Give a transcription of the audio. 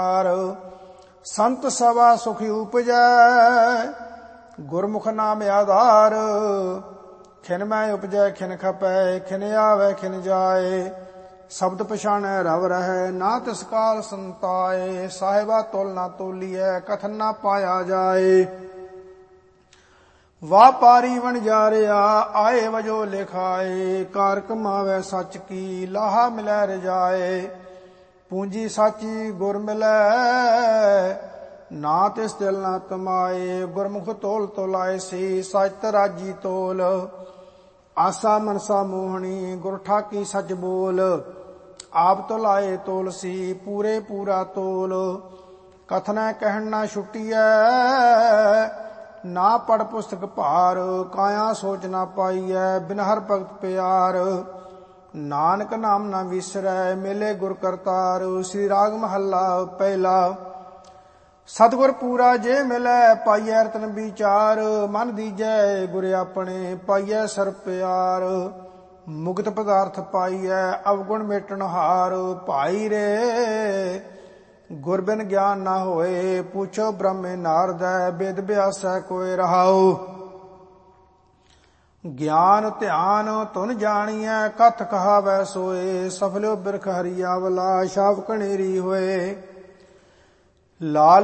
संत सवा सुखी उपजै गुरमुख नाम आधार। खिन मैं उपजै खिन खपै खिन आवे खिन जाए शब्द पछाणै रव रहै ना तिस काल संताए। साहिबा तोल ना तोलिए कथन ना पाया जाए वापारी वणजारिया आए वजो लिखाए। कार कमावे सच की लाहा मिलै रजाए पूंजी साची गुर मिलै ना तिस दिल ना तमाए। गुरमुख तोल तोलाए सी सच राजी तोल आसा मनसा मोहनी गुर ठाकी सच बोल। आप तोलाए तोल सी पूरे पूरा तोल कथन कहन ना छुटिया ना पढ़ पुस्तक भार। काया सोच ना पाईਐ बिन हर भगत प्यार। नानक नाम ना विसरै मिले गुर करतार। श्री राग महला पहला। सतगुर पूरा जे मिलै पाईਐ रतन विचार। मन दीजै गुर अपने पाईਐ सर प्यार। मुक्त पदार्थ पाईਐ अवगुण मेटन हार। भाई रे गुर बिन ज्ञान ना होए पूछो ब्रह्मे नारदै वेद व्यासै कोय रहाओ। ज्ञान ध्यान तुन जानिए कथ कहावै सोए। सफलो बिरख हरिया वला शाप कनेरी होए। लाल